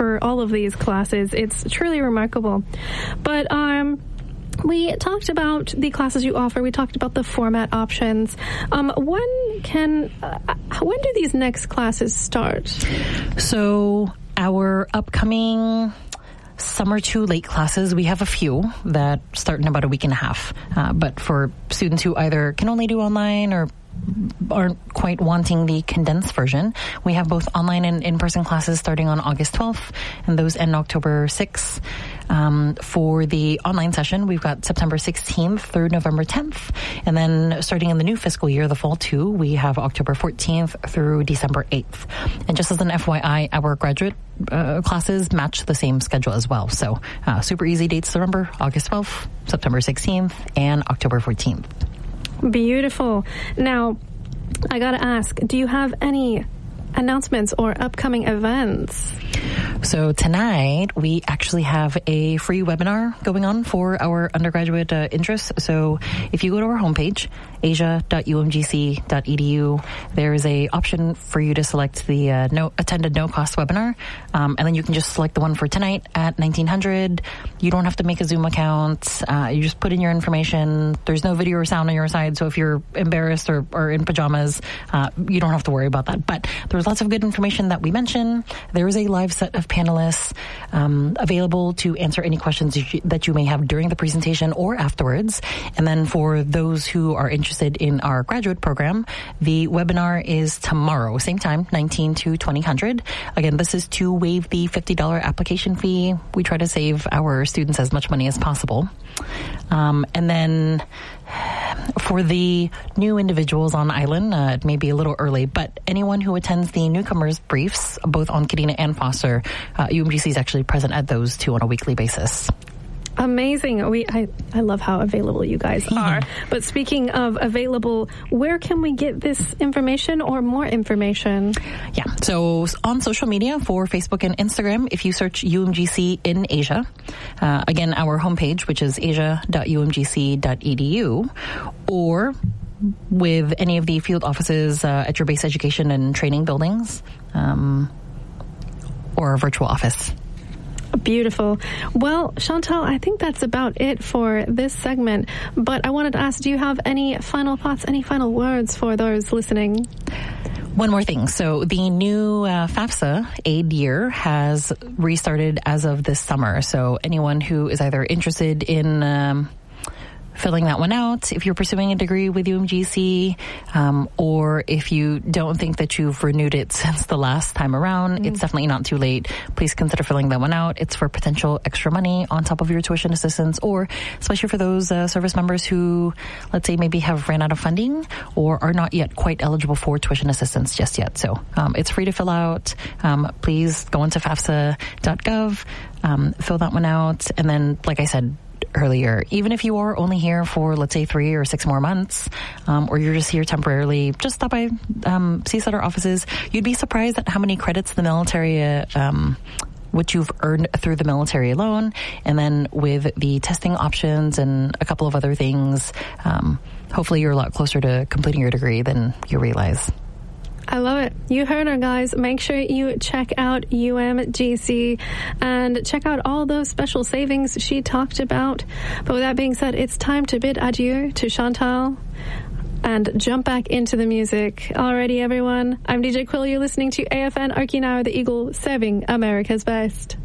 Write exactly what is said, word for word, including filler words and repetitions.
for all of these classes. It's truly remarkable. But um, we talked about the classes you offer. We talked about the format options. Um, when can, uh, when do these next classes start? So our upcoming summer two late classes, we have a few that start in about a week and a half. Uh, but for students who either can only do online or aren't quite wanting the condensed version, we have both online and in-person classes starting on August twelfth, and those end October sixth. Um, for the online session, we've got September sixteenth through November tenth, and then starting in the new fiscal year, the fall two, we have October fourteenth through December eighth. And just as an F Y I, our graduate uh, classes match the same schedule as well. So uh, super easy dates to remember: August twelfth, September sixteenth, and October fourteenth. Beautiful. Now, I gotta ask, do you have any announcements or upcoming events? So tonight, we actually have a free webinar going on for our undergraduate uh, interests. So if you go to our homepage, asia dot u m g c dot e d u, there is a option for you to select the uh, no attend a no-cost webinar. Um, and then you can just select the one for tonight at nineteen hundred. You don't have to make a Zoom account. Uh, you just put in your information. There's no video or sound on your side. So if you're embarrassed or, or in pajamas, uh, you don't have to worry about that. But there's lots of good information that we mentioned. There is a live set of panelists um, available to answer any questions that you may have during the presentation or afterwards. And then for those who are interested in our graduate program, the webinar is tomorrow, same time, nineteen to twenty hundred. Again, this is to waive the fifty dollars application fee. We try to save our students as much money as possible. Um, and then for the new individuals on Island, uh, it may be a little early, but anyone who attends the newcomers briefs, both on Kadena and Foster, uh, U M G C is actually present at those two on a weekly basis. Amazing. We I, I love how available you guys are. But speaking of available, where can we get this information or more information? Yeah. So on social media for Facebook and Instagram, if you search U M G C in Asia, uh, again, our homepage, which is asia dot u m g c dot e d u, or with any of the field offices uh, at your base education and training buildings, um, or a virtual office. Beautiful. Well, Chantal, I think that's about it for this segment. But I wanted to ask, do you have any final thoughts, any final words for those listening? One more thing. So the new uh, FAFSA aid year has restarted as of this summer. So anyone who is either interested in um, filling that one out, if you're pursuing a degree with U M G C, um, or if you don't think that you've renewed it since the last time around, mm. it's definitely not too late. Please consider filling that one out. It's for potential extra money on top of your tuition assistance, or especially for those uh, service members who, let's say, maybe have ran out of funding or are not yet quite eligible for tuition assistance just yet. So um, it's free to fill out. Um, please go into fafsa dot gov, um, fill that one out, and then, like I said earlier, even if you are only here for, let's say, three or six more months, um, or you're just here temporarily, just stop by um, C S E T our offices. You'd be surprised at how many credits the military, uh, um, what you've earned through the military alone, and then with the testing options and a couple of other things, um, hopefully you're a lot closer to completing your degree than you realize. I love it. You heard her, guys. Make sure you check out U M G C and check out all those special savings she talked about. But with that being said, it's time to bid adieu to Chantal and jump back into the music. Alrighty, everyone. I'm D J Quill. You're listening to A F N Arkinau, the Eagle, serving America's best.